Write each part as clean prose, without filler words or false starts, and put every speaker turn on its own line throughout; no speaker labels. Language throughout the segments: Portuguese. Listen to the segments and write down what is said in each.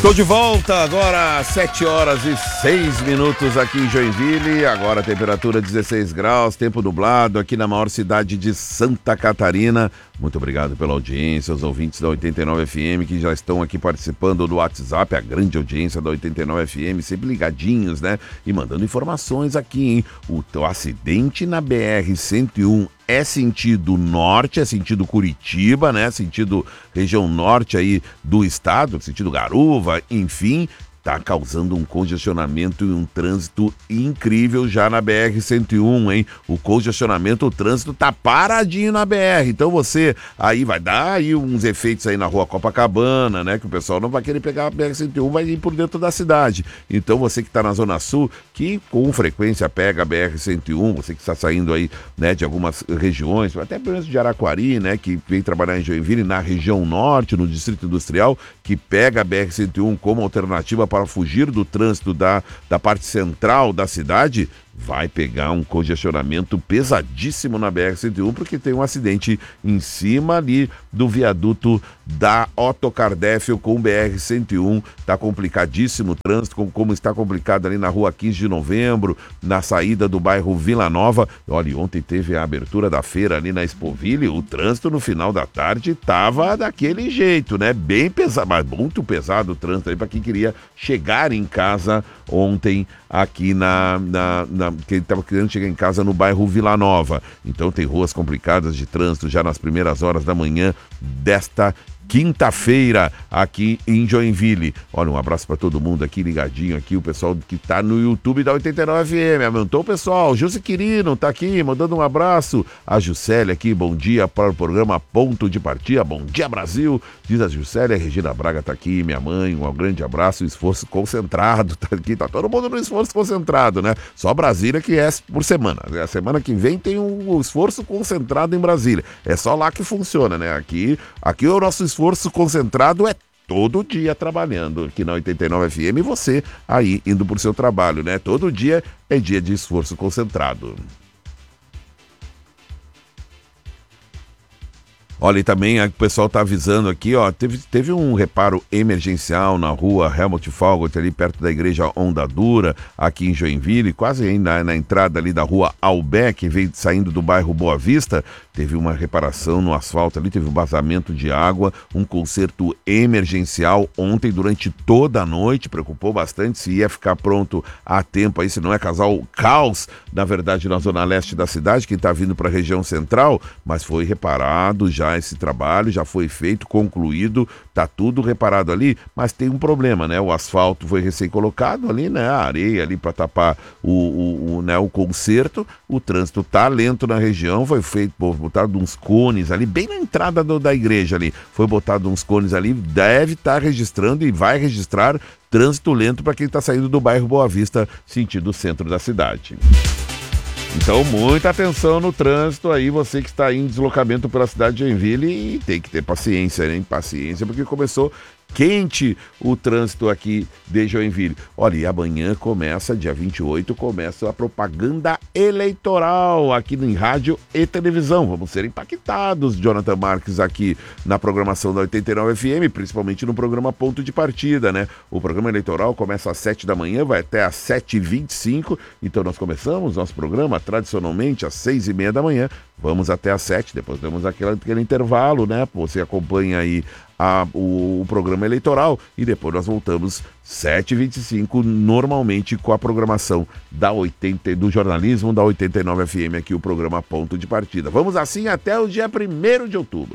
Estou de volta agora, 7h06 aqui em Joinville. Agora a temperatura 16 graus, tempo nublado aqui na maior cidade de Santa Catarina. Muito obrigado pela audiência, os ouvintes da 89 FM que já estão aqui participando do WhatsApp, a grande audiência da 89 FM, sempre ligadinhos, né? E mandando informações aqui, hein? O acidente na BR-101 é sentido norte, é sentido Curitiba, né? Sentido região norte aí do estado, sentido Garuva, enfim, tá causando um congestionamento e um trânsito incrível já na BR-101, hein? O congestionamento, o trânsito tá paradinho na BR, então você aí vai dar aí uns efeitos aí na rua Copacabana, né? Que o pessoal não vai querer pegar a BR-101, vai ir por dentro da cidade. Então você que tá na Zona Sul, que com frequência pega a BR-101, você que está saindo aí, né, de algumas regiões, até pelo menos de Araquari, né, que vem trabalhar em Joinville, na região norte, no Distrito Industrial, que pega a BR-101 como alternativa para fugir do trânsito da parte central da cidade, vai pegar um congestionamento pesadíssimo na BR-101, porque tem um acidente em cima ali do viaduto da Otto Cardéfio com o BR-101. Tá complicadíssimo o trânsito, como está complicado ali na rua 15 de novembro, na saída do bairro Vila Nova. Olha, ontem teve a abertura da feira ali na Expoville, o trânsito no final da tarde tava daquele jeito, né? Bem pesado, mas muito pesado o trânsito aí para quem queria chegar em casa ontem aqui que ele estava querendo chegar em casa no bairro Vila Nova. Então tem ruas complicadas de trânsito já nas primeiras horas da manhã desta quinta-feira aqui em Joinville. Olha, um abraço para todo mundo aqui ligadinho aqui, o pessoal que tá no YouTube da 89 FM. Aumentou o pessoal, José Quirino tá aqui, mandando um abraço. A Juscelia aqui, bom dia para o programa Ponto de Partida, bom dia Brasil, diz a Juscelia. A Regina Braga tá aqui, minha mãe, um grande abraço, esforço concentrado, tá aqui, tá todo mundo no esforço concentrado, né? Só Brasília que é por semana. A semana que vem tem um esforço concentrado em Brasília. É só lá que funciona, né? Aqui o nosso esforço concentrado é todo dia trabalhando aqui na 89 FM e você aí indo pro seu trabalho, né? Todo dia é dia de esforço concentrado. Olha, e também o pessoal tá avisando aqui, ó, teve um reparo emergencial na rua Helmut Falgot, ali perto da igreja Onda Dura, aqui em Joinville, quase aí na entrada ali da rua Albé, que veio saindo do bairro Boa Vista. Teve uma reparação no asfalto ali, teve um vazamento de água, um conserto emergencial ontem durante toda a noite, preocupou bastante se ia ficar pronto a tempo aí, se não é causar o caos, na verdade, na zona leste da cidade, que está vindo para a região central, mas foi reparado já esse trabalho, já foi feito, concluído, tá tudo reparado ali, mas tem um problema, né? O asfalto foi recém-colocado ali, né? A areia ali para tapar o conserto, o trânsito tá lento na região, foi feito, botado uns cones ali, bem na entrada da igreja ali, foi botado uns cones ali, deve estar registrando e vai registrar trânsito lento para quem está saindo do bairro Boa Vista, sentido centro da cidade. Então, muita atenção no trânsito aí, você que está em deslocamento pela cidade de Joinville, e tem que ter paciência, né? Paciência, porque começou quente o trânsito aqui de Joinville. Olha, e amanhã começa, dia 28, começa a propaganda eleitoral aqui em rádio e televisão. Vamos ser impactados, Jonathan Marques, aqui na programação da 89 FM, principalmente no programa Ponto de Partida, né? O programa eleitoral começa às 7 da manhã, vai até às 7h25, então nós começamos nosso programa tradicionalmente às 6h30 da manhã, vamos até às 7, depois damos aquele intervalo, né? Você acompanha aí o programa eleitoral e depois nós voltamos 7h25, normalmente com a programação do jornalismo da 89 FM, aqui o programa Ponto de Partida. Vamos assim até o dia 1º de outubro.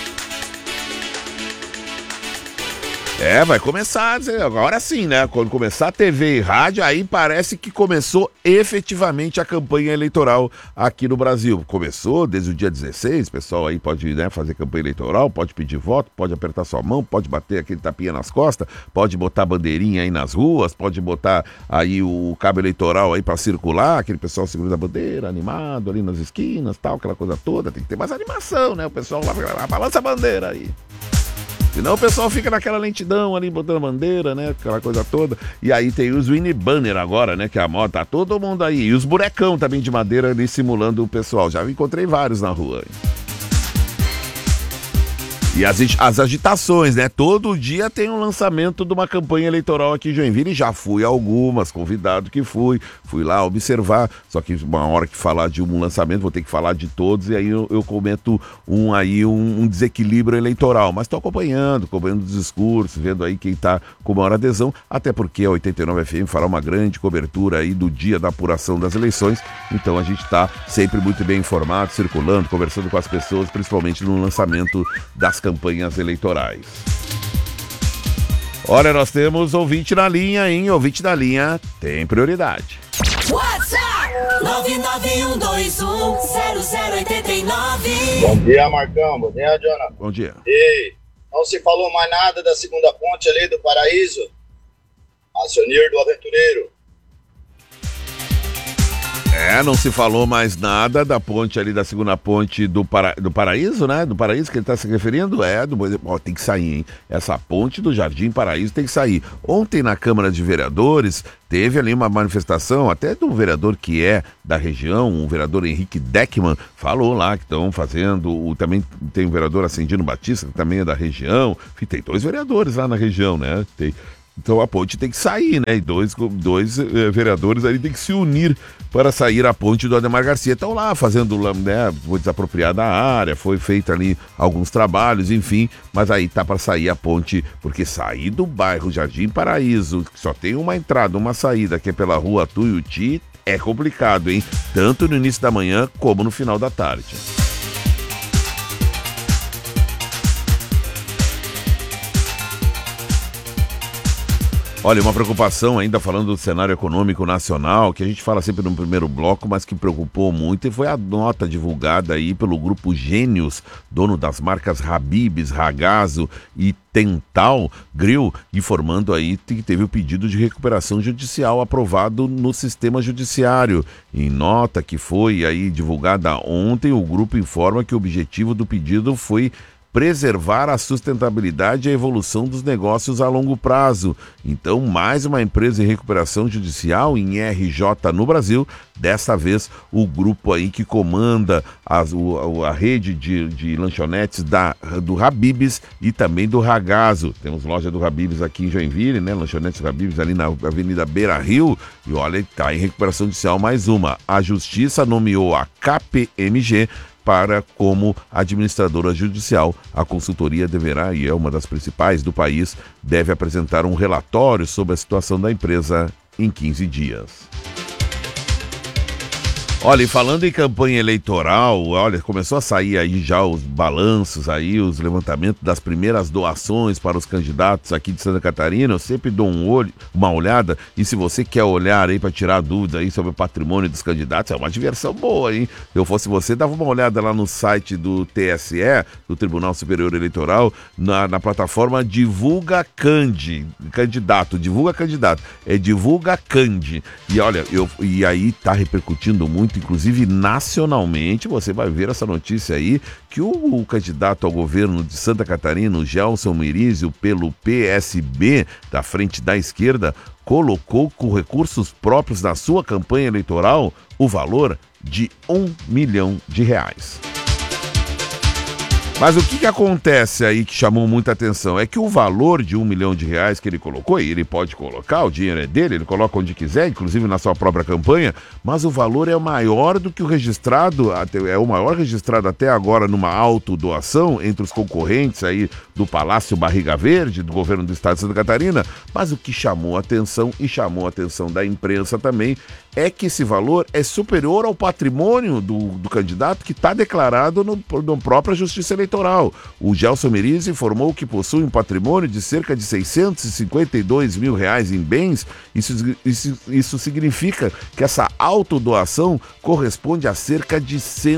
Vai começar, agora sim, né? Quando começar a TV e rádio, aí parece que começou efetivamente a campanha eleitoral aqui no Brasil. Começou desde o dia 16, o pessoal aí pode, né, fazer campanha eleitoral, pode pedir voto, pode apertar sua mão, pode bater aquele tapinha nas costas, pode botar bandeirinha aí nas ruas, pode botar aí o cabo eleitoral aí pra circular, aquele pessoal segurando a bandeira, animado ali nas esquinas, tal, aquela coisa toda. Tem que ter mais animação, né? O pessoal lá balança a bandeira aí. Senão o pessoal fica naquela lentidão ali, botando bandeira, né? Aquela coisa toda. E aí tem os Winnie Banner agora, né? Que é a moda, tá todo mundo aí. E os bonecão também de madeira ali simulando o pessoal. Já encontrei vários na rua. E as agitações, né? Todo dia tem um lançamento de uma campanha eleitoral aqui em Joinville. Já fui a algumas, convidado que fui lá observar. Só que uma hora que falar de um lançamento, vou ter que falar de todos. E aí eu cometo um desequilíbrio eleitoral. Mas estou acompanhando os discursos, vendo aí quem está com maior adesão. Até porque a 89 FM fará uma grande cobertura aí do dia da apuração das eleições. Então a gente está sempre muito bem informado, circulando, conversando com as pessoas, principalmente no lançamento das campanhas eleitorais. Olha, nós temos ouvinte na linha, hein? Ouvinte na linha tem prioridade.
WhatsApp 991210089.
Bom dia, Marcão. Bom dia, Jonathan.
Bom dia.
E não se falou mais nada da segunda ponte ali do Paraíso? Acionir do Aventureiro.
Não se falou mais nada da ponte ali, da segunda ponte do Paraíso, né? Do Paraíso que ele está se referindo? Tem que sair, hein? Essa ponte do Jardim Paraíso tem que sair. Ontem na Câmara de Vereadores teve ali uma manifestação, até do vereador que é da região, o vereador Henrique Deckman, falou lá que estão fazendo, também tem o vereador Ascendino Batista, que também é da região. Tem 2 vereadores lá na região, né? Então a ponte tem que sair, né? E dois vereadores ali tem que se unir para sair a ponte do Ademar Garcia. Estão lá fazendo, né? Vou desapropriar da área, foi feito ali alguns trabalhos, enfim. Mas aí tá para sair a ponte, porque sair do bairro Jardim Paraíso, que só tem uma entrada, uma saída, que é pela rua Tuiuti, é complicado, hein? Tanto no início da manhã como no final da tarde. Olha, uma preocupação ainda falando do cenário econômico nacional, que a gente fala sempre no primeiro bloco, mas que preocupou muito, e foi a nota divulgada aí pelo grupo Gênios, dono das marcas Habib's, Ragazzo e Tental Grill, informando aí que teve o pedido de recuperação judicial aprovado no sistema judiciário. Em nota que foi aí divulgada ontem, o grupo informa que o objetivo do pedido foi preservar a sustentabilidade e a evolução dos negócios a longo prazo. Então, mais uma empresa em recuperação judicial em RJ no Brasil, dessa vez o grupo aí que comanda a rede de lanchonetes do Habib's e também do Ragazzo. Temos loja do Habib's aqui em Joinville, né? Lanchonetes do Habib's ali na Avenida Beira Rio, e olha, está em recuperação judicial mais uma. A Justiça nomeou a KPMG como administradora judicial. A consultoria deverá, e é uma das principais do país, deve apresentar um relatório sobre a situação da empresa em 15 dias. Olha, e falando em campanha eleitoral, olha, começou a sair aí já os balanços aí, os levantamentos das primeiras doações para os candidatos aqui de Santa Catarina. Eu sempre dou uma olhada, e se você quer olhar aí para tirar dúvidas aí sobre o patrimônio dos candidatos, é uma diversão boa, hein? Se eu fosse você, dava uma olhada lá no site do TSE, do Tribunal Superior Eleitoral, na plataforma Divulga Candidato, é Divulga Candi. E olha, e aí tá repercutindo muito, inclusive nacionalmente. Você vai ver essa notícia aí, que o candidato ao governo de Santa Catarina, o Gelson Merizio, pelo PSB, da Frente da Esquerda, colocou com recursos próprios na sua campanha eleitoral o valor de R$1 milhão. Mas o que acontece aí que chamou muita atenção é que o valor de R$1 milhão que ele colocou, e ele pode colocar, o dinheiro é dele, ele coloca onde quiser, inclusive na sua própria campanha, mas o valor é maior do que o registrado, é o maior registrado até agora numa autodoação entre os concorrentes aí do Palácio Barriga Verde, do governo do estado de Santa Catarina. Mas o que chamou a atenção, e chamou a atenção da imprensa também, é que esse valor é superior ao patrimônio do candidato, que está declarado na própria Justiça Eleitoral. O Gelson Merizio informou que possui um patrimônio de cerca de R$652 mil em bens. Isso significa que essa autodoação corresponde a cerca de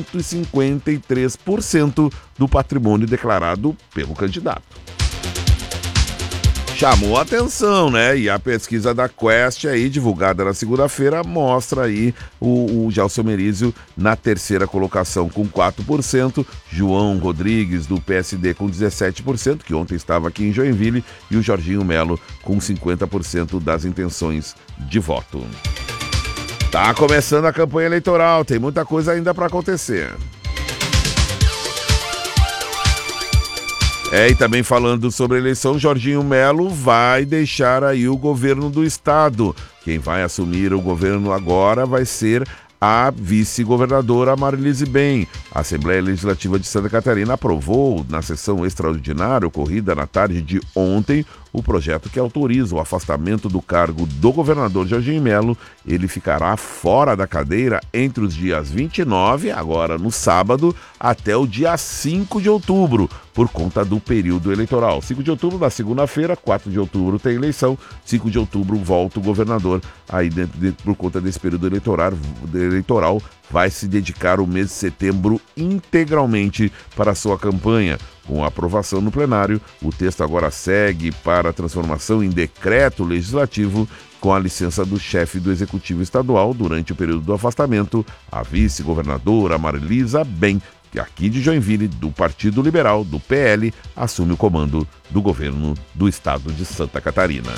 153% do patrimônio declarado pelo candidato. Chamou a atenção, né? E a pesquisa da Quest aí, divulgada na segunda-feira, mostra aí o Gelson Merizio na terceira colocação com 4%, João Rodrigues do PSD com 17%, que ontem estava aqui em Joinville, e o Jorginho Melo com 50% das intenções de voto. Tá começando a campanha eleitoral, tem muita coisa ainda para acontecer. E também falando sobre a eleição, Jorginho Melo vai deixar aí o governo do estado. Quem vai assumir o governo agora vai ser a vice-governadora Marilise Bem. A Assembleia Legislativa de Santa Catarina aprovou, na sessão extraordinária ocorrida na tarde de ontem, o projeto que autoriza o afastamento do cargo do governador Jorginho Melo. Ele ficará fora da cadeira entre os dias 29, agora no sábado, até o dia 5 de outubro, por conta do período eleitoral. 5 de outubro, na segunda-feira, 4 de outubro tem eleição, 5 de outubro volta o governador. Aí, por conta desse período eleitoral, vai se dedicar o mês de setembro integralmente para a sua campanha. Com a aprovação no plenário, o texto agora segue para a transformação em decreto legislativo, com a licença do chefe do Executivo Estadual. Durante o período do afastamento, a vice-governadora Marilisa Bem, aqui de Joinville, do Partido Liberal, do PL, assume o comando do governo do estado de Santa Catarina.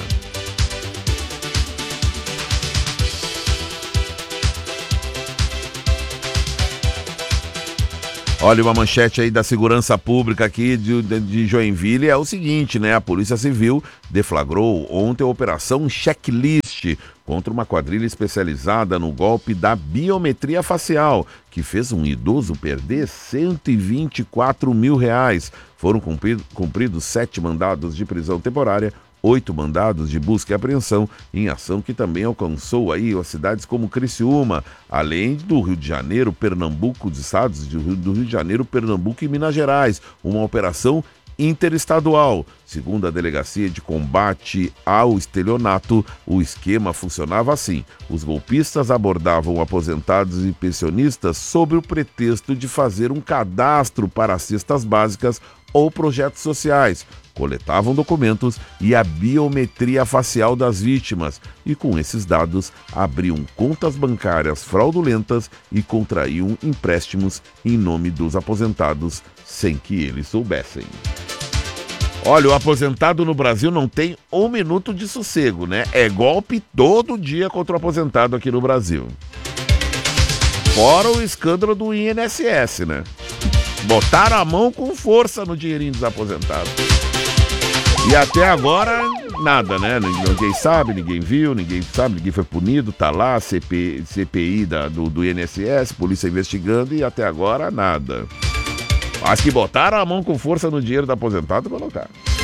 Olha, uma manchete aí da Segurança Pública aqui de Joinville é o seguinte, né? A Polícia Civil deflagrou ontem a Operação Checklist contra uma quadrilha especializada no golpe da biometria facial, que fez um idoso perder R$124 mil. Foram cumpridos 7 mandados de prisão temporária, 8 mandados de busca e apreensão, em ação que também alcançou aí as cidades como Criciúma, além do Rio de Janeiro, Pernambuco, dos estados do Rio de Janeiro, Pernambuco e Minas Gerais. Uma operação interestadual. Segundo a Delegacia de Combate ao Estelionato, o esquema funcionava assim: os golpistas abordavam aposentados e pensionistas sob o pretexto de fazer um cadastro para cestas básicas ou projetos sociais, coletavam documentos e a biometria facial das vítimas e, com esses dados, abriam contas bancárias fraudulentas e contraíam empréstimos em nome dos aposentados sem que eles soubessem. Olha, o aposentado no Brasil não tem um minuto de sossego, né? É golpe todo dia contra o aposentado aqui no Brasil. Fora o escândalo do INSS, né? Botaram a mão com força no dinheirinho dos aposentados. E até agora, nada, né? Ninguém sabe, ninguém viu, ninguém sabe, ninguém foi punido, tá lá, CPI do INSS, polícia investigando e até agora nada. Acho que botaram a mão com força no dinheiro do aposentado e colocaram.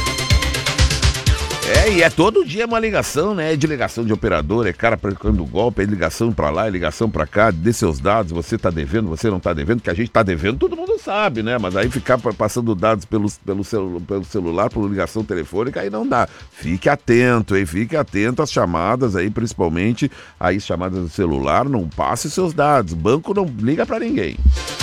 E é todo dia uma ligação, né? É de ligação de operador, é cara praticando golpe, é ligação pra lá, é ligação pra cá, dê seus dados, você tá devendo, você não tá devendo, que a gente tá devendo, todo mundo sabe, né? Mas aí ficar passando dados pelo celular, por ligação telefônica, aí não dá. Fique atento, hein? Fique atento às chamadas aí, principalmente aí chamadas do celular, não passe seus dados, banco não liga pra ninguém.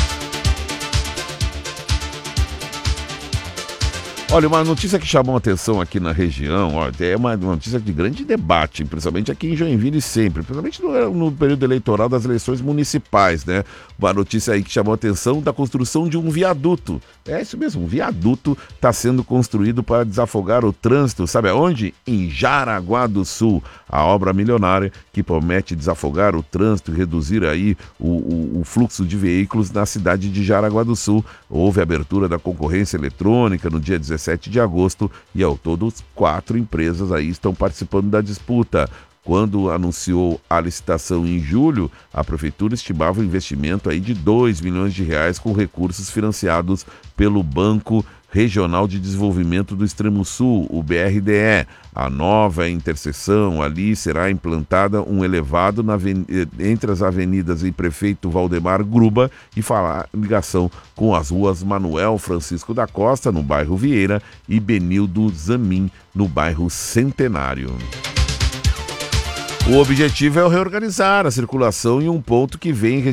Olha, uma notícia que chamou a atenção aqui na região, ó, é uma notícia de grande debate, principalmente aqui em Joinville sempre, principalmente no período eleitoral das eleições municipais, né? Uma notícia aí que chamou a atenção da construção de um viaduto. É isso mesmo, um viaduto está sendo construído para desafogar o trânsito, sabe aonde? Em Jaraguá do Sul. A obra milionária que promete desafogar o trânsito e reduzir aí o fluxo de veículos na cidade de Jaraguá do Sul. Houve abertura da concorrência eletrônica no dia 17 de agosto e ao todo 4 empresas aí estão participando da disputa. Quando anunciou a licitação em julho, a prefeitura estimava um investimento aí de R$2 milhões com recursos financiados pelo Banco Regional de Desenvolvimento do Extremo Sul, o BRDE. A nova interseção ali será implantada um elevado entre as avenidas em Prefeito Valdemar Gruba e fará ligação com as ruas Manuel Francisco da Costa, no bairro Vieira, e Benildo Zamin, no bairro Centenário. O objetivo é reorganizar a circulação em um ponto que vem